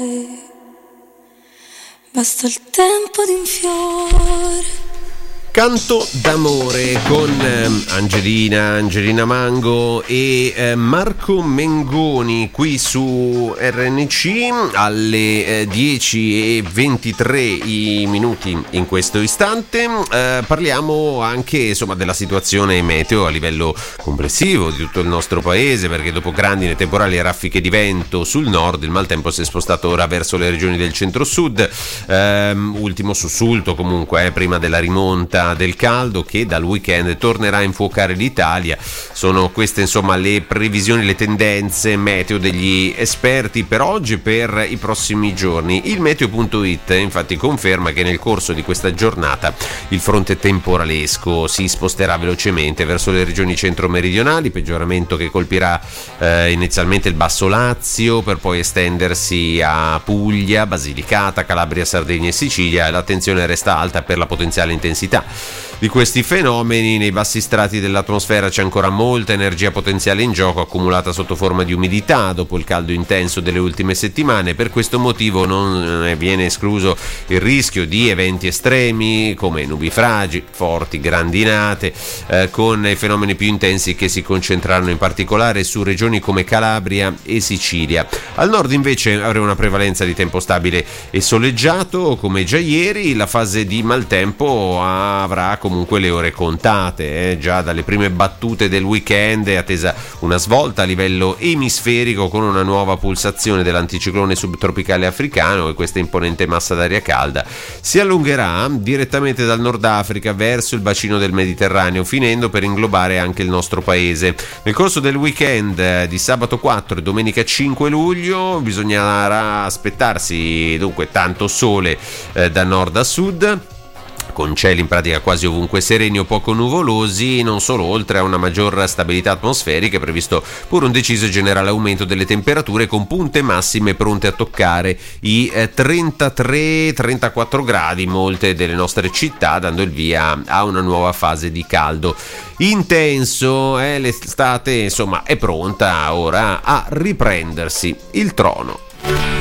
Basta il tempo di un fiore. Canto d'amore con Angelina Mango e Marco Mengoni qui su RNC alle 10:23 i minuti in questo istante. Parliamo anche insomma della situazione meteo a livello complessivo di tutto il nostro paese, perché dopo grandine, temporali e raffiche di vento sul nord, il maltempo si è spostato ora verso le regioni del centro-sud. Ultimo sussulto comunque prima della rimonta del caldo che dal weekend tornerà a infuocare l'Italia. Sono queste insomma le previsioni, le tendenze meteo degli esperti per oggi e per i prossimi giorni. Il meteo.it infatti conferma che nel corso di questa giornata il fronte temporalesco si sposterà velocemente verso le regioni centro-meridionali, peggioramento che colpirà inizialmente il Basso Lazio per poi estendersi a Puglia, Basilicata, Calabria, Sardegna e Sicilia, e l'attenzione resta alta per la potenziale intensità di questi fenomeni. Nei bassi strati dell'atmosfera c'è ancora molta energia potenziale in gioco, accumulata sotto forma di umidità dopo il caldo intenso delle ultime settimane. Per questo motivo non viene escluso il rischio di eventi estremi come nubifragi, forti grandinate, con i fenomeni più intensi che si concentreranno in particolare su regioni come Calabria e Sicilia. Al nord invece avrà una prevalenza di tempo stabile e soleggiato come già ieri. La fase di maltempo avrà comunque le ore contate, già dalle prime battute del weekend è attesa una svolta a livello emisferico con una nuova pulsazione dell'anticiclone subtropicale africano, e questa imponente massa d'aria calda si allungherà direttamente dal Nord Africa verso il bacino del Mediterraneo, finendo per inglobare anche il nostro paese. Nel corso del weekend di sabato 4 e domenica 5 luglio bisognerà aspettarsi dunque tanto sole da nord a sud, con cieli in pratica quasi ovunque sereni o poco nuvolosi. Non solo, oltre a una maggior stabilità atmosferica è previsto pure un deciso e generale aumento delle temperature, con punte massime pronte a toccare i 33-34 gradi in molte delle nostre città, dando il via a una nuova fase di caldo intenso. L'estate insomma è pronta ora a riprendersi il trono.